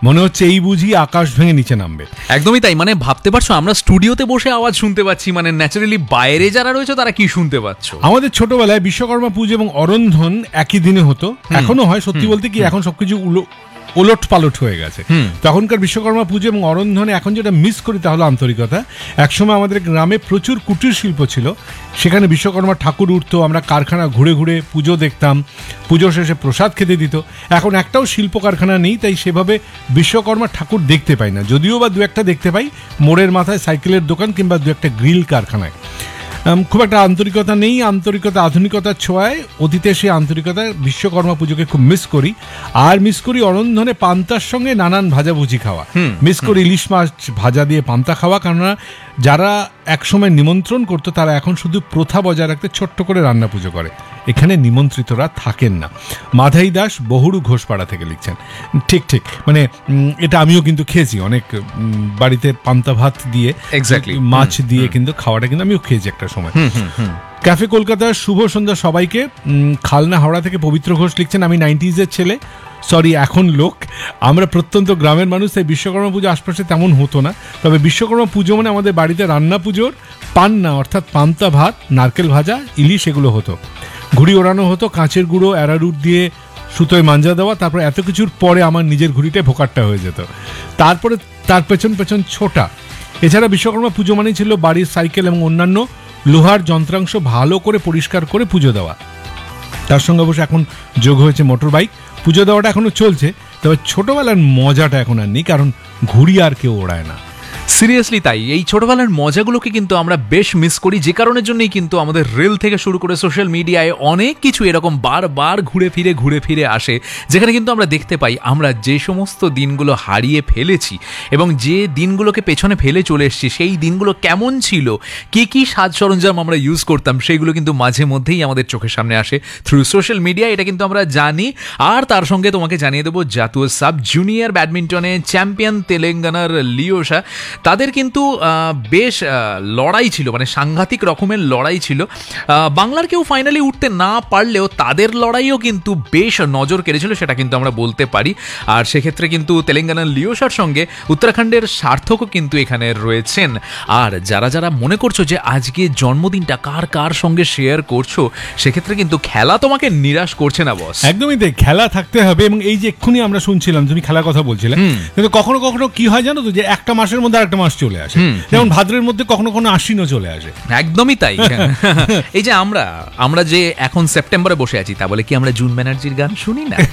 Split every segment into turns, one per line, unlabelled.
মনে হচ্ছে এই বুঝি আকাশ ভেঙে নিচে নামবে।
একদমই তাই, মানে ভাবতে পারছো আমরা স্টুডিওতে বসে আওয়াজ শুনতে পাচ্ছি, মানে ন্যাচারালি বাইরে যারা রয়েছে তারা কি শুনতে পাচ্ছ?
আমাদের ছোটবেলায় বিশ্বকর্মা পুজো এবং অরন্ধন একই দিনে হতো, এখনো হয়। সত্যি বলতে কি এখন সবকিছু ওলট পালট হয়ে গেছে। তখনকার বিশ্বকর্মা পুজো এবং অরন্ধনে এখন যেটা মিস করি তা হলো আন্তরিকতা। একসময় আমাদের গ্রামে প্রচুর কুটির শিল্প ছিল, সেখানে বিশ্বকর্মা ঠাকুর উঠতো, আমরা কারখানা ঘুরে ঘুরে পুজো দেখতাম, পুজো শেষে প্রসাদ খেতে দিত। এখন একটাও শিল্প কারখানা নেই, তাই সেভাবে বিশ্বকর্মা ঠাকুর দেখতে পাই না, যদিও বা দু একটা দেখতে পাই মোড়ের মাথায় সাইকেলের দোকান কিংবা দু একটা গ্রিল কারখানায়। খুব একটা আন্তরিকতা নেই, আন্তরিকতা আধুনিকতার ছোঁয়ায় অতীতে সেই আন্তরিকতা বিশ্বকর্মা পুজোকে খুব মিস করি। আর মিস করি অরন্ধনে পান্তার সঙ্গে নানান ভাজাভুজি খাওয়া, মিস করি ইলিশ মাছ ভাজা দিয়ে পান্তা খাওয়া। কেননা যারা একসময় নিমন্ত্রণ করতো তারা এখন শুধু প্রথা বজায় রাখতে ছোট্ট করে রান্না পুজো করে, এখানে নিমন্ত্রিতরা থাকেন না। মাধাই দাস বহুরু ঘোষপাড়া থেকে লিখছেন। ঠিক ঠিক, মানে এটা আমিও কিন্তু খেয়েছি, অনেক বাড়িতে পান্তা ভাত দিয়ে মাছ দিয়ে কিন্তু খাওয়াটা কিন্তু আমিও খেয়েছি একটা সময়। ক্যাফে কলকাতার শুভ সন্ধ্যা সবাইকে। খালনা হাওড়া থেকে পবিত্র ঘোষ লিখছেন, আমি 90s ছেলে, সরি এখন লোক। আমরা প্রত্যন্ত গ্রামের মানুষ, তাই বিশ্বকর্মা পুজো আশপাশে তেমন হতো না। তবে বিশ্বকর্মা পুজো মানে আমাদের বাড়িতে রান্না পুজোর পান্না অর্থাৎ পান্তা ভাত, নারকেল ভাজা, ইলিশ এগুলো হতো। ঘুড়ি ওড়ানো হতো, কাঁচের গুঁড়ো অ্যারারুট দিয়ে সুতোয় মাঞ্জা দেওয়া, তারপর এত কিছুর পরে আমার নিজের ঘুড়িটাই ভোকারটা হয়ে যেত, তারপরে তার পেছন পেছন ছোটা। এছাড়া বিশ্বকর্মা পুজো মানেই ছিল বাড়ির সাইকেল এবং অন্যান্য লোহার যন্ত্রাংশ ভালো করে পরিষ্কার করে পুজো দেওয়া। তার সঙ্গে অবশ্য এখন যোগ হয়েছে মোটর বাইক। পুজো দেওয়াটা এখনো চলছে, তবে ছোটবেলার মজাটা এখন আর নেই, কারণ ঘুড়ি আর কেউ ওড়ায় না।
সিরিয়াসলি তাই, এই ছোটবেলার মজাগুলোকে কিন্তু আমরা বেশ মিস করি, যে কারণের জন্যই কিন্তু আমাদের রিল থেকে শুরু করে সোশ্যাল মিডিয়ায় অনেক কিছু এরকম বারবার ঘুরে ফিরে আসে, যেখানে কিন্তু আমরা দেখতে পাই আমরা যে সমস্ত দিনগুলো হারিয়ে ফেলেছি এবং যে দিনগুলোকে পেছনে ফেলে চলে এসেছি সেই দিনগুলো কেমন ছিল, কি সাজ সরঞ্জাম আমরা ইউজ করতাম, সেইগুলো কিন্তু মাঝে মধ্যেই আমাদের চোখের সামনে আসে থ্রু সোশ্যাল মিডিয়া। এটা কিন্তু আমরা জানি। আর তার সঙ্গে তোমাকে জানিয়ে দেবো জাতীয় সাব জুনিয়র ব্যাডমিন্টনে চ্যাম্পিয়ন তেলেঙ্গানার লিওসা, তাদের কিন্তু বেশ লড়াই ছিল, মানে সাংঘাতিক রকমের লড়াই ছিল। বাংলার কেউ ফাইনালি উঠতে না পারলেও তাদের লড়াইও কিন্তু বেশ নজর কেড়েছিল, সেটা কিন্তু আমরা বলতে পারি। আর সেক্ষেত্রে কিন্তু তেলেঙ্গানার লিওসার সঙ্গে উত্তরাখণ্ডের সার্থকও কিন্তু এখানে রয়েছেন। আর যারা যারা মনে করছো যে আজকে জন্মদিনটা কার সঙ্গে শেয়ার করছো, সেক্ষেত্রে কিন্তু খেলা তোমাকে নিরাশ করছে না বস।
একদমই তাই, খেলা থাকতে হবে। এবং এই যে এক্ষুনি আমরা শুনছিলাম, তুমি খেলার কথা বলছিলে, কিন্তু কখনো কখনো কি হয় জানো তো, যে একটা মাসের মধ্যে একটা মাস চলে আসে, যেমন ভাদ্রের মধ্যে কখনো কখনো আশ্বিনও চলে আসে।
একদমই তাই। এই যে আমরা যে এখন সেপ্টেম্বরে বসে আছি, তা বলে কি আমরা জুন ব্যানার্জির গান শুনি না?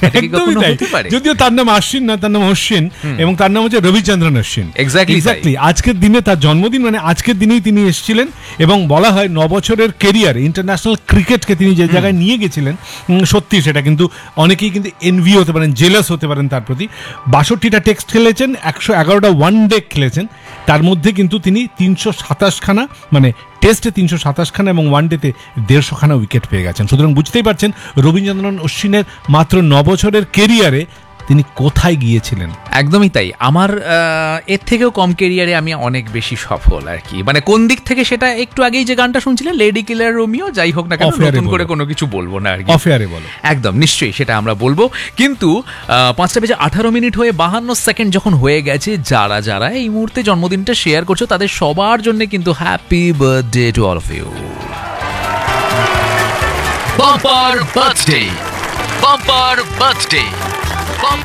যদিও তার নাম আশ্বিন না, তার নাম অশ্বিন, এবং তার নাম হচ্ছে রবিচন্দ্রন অশ্বিন।
এক্স্যাক্টলি
আজকের দিনে তার জন্মদিন, মানে আজকের দিনেই তিনি এসেছিলেন। এবং বলা হয় 9 বছরের কেরিয়ার ইন্টারন্যাশনাল ক্রিকেটকে তিনি যে জায়গায় নিয়ে গেছিলেন, সত্যি সেটা কিন্তু অনেকেই কিন্তু এনভি হতে পারেন, জেলাস হতে পারেন তার প্রতি। 62টা টেস্ট খেলেছেন, 111টা ওয়ান ডে খেলেছেন, তার মধ্যে কিন্তু তিনি 327 খানা, মানে টেস্টে 327 খানা এবং ওয়ান ডেতে 150 খানা উইকেট পেয়ে গেছেন। সুতরাং বুঝতেই পারছেন রবীন্দ্রনাথ অশ্বিনের মাত্র 9 বছরের কেরিয়ারে তিনি কোথায় গিয়েছিলেন।
একদমই তাই। আমার এর থেকেও কম কেরিয়ারে আমি অনেক বেশি সফল আর কি, মানে কোন দিক থেকে সেটা একটু আগেই যে গানটা শুনছিলেন লেডি কিলার রোমিও, যাই হোক না কেন, নতুন করে কোনো কিছু বলবো না আর কি।
অফেয়ারে বলো।
একদম নিশ্চয়ই সেটা আমরা বলবো। কিন্তু 5:18 হয়ে 52 সেকেন্ড যখন হয়ে গেছে, যারা যারা এই মুহূর্তে জন্মদিনটা শেয়ার করছো তাদের সবার জন্য কিন্তু happy birthday to all of you. Bumper birthday, bumper birthday.